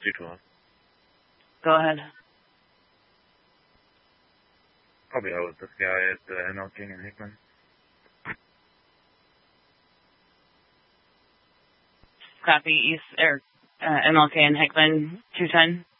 212. Go ahead. Probably out with this guy at MLK and Hickman. Copy, East, MLK and Hickman, 210.